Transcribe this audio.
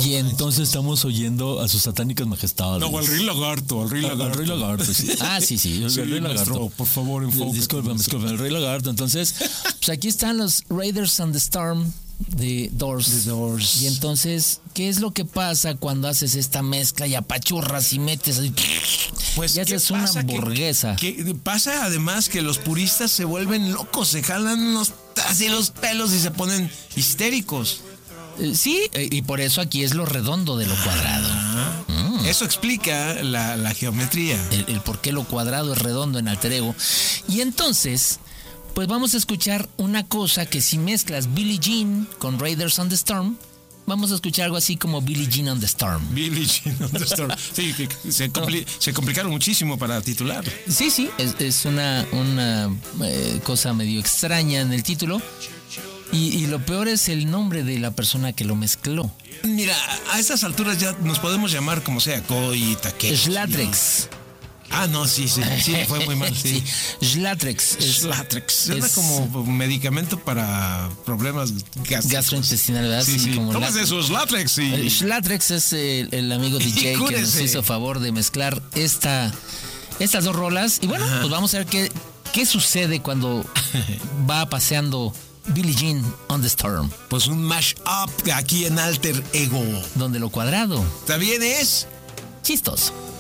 Y entonces estamos oyendo a sus satánicas majestades. No, al Rey Lagarto, Al Rey Lagarto, sí. Sí, el Rey Lagarto. Maestro, por favor, enfócate. Disculpa, el Rey Lagarto. Entonces, pues aquí están los Raiders on the Storm de Doors. Y entonces, ¿qué es lo que pasa cuando haces esta mezcla y apachurras y metes pues, y haces una hamburguesa? Que pasa además que los puristas se vuelven locos, se jalan así los pelos y se ponen histéricos. Sí, y por eso aquí es lo redondo de lo cuadrado. Eso explica la geometría. El por qué lo cuadrado es redondo en Alter Ego. Y entonces, pues vamos a escuchar una cosa que si mezclas Billie Jean con Raiders on the Storm, vamos a escuchar algo así como Billie Jean on the Storm. Billie Jean on the Storm. Sí, que se complicaron muchísimo para titular. Sí, es una cosa medio extraña en el título. Y lo peor es el nombre de la persona que lo mezcló. Mira, a estas alturas ya nos podemos llamar como sea, Koi, Takeshi. Slatrix. No, sí, fue muy mal, sí. Slatrix. Suena como medicamento para problemas gastrointestinales, ¿verdad? Sí. Tómese su Slatrix. Slatrix es el amigo DJ que nos hizo favor de mezclar estas dos rolas. Y bueno, pues vamos a ver qué sucede cuando va paseando Billie Jean on the Storm. Pues un mash-up aquí en Alter Ego. Donde lo cuadrado también es chistoso.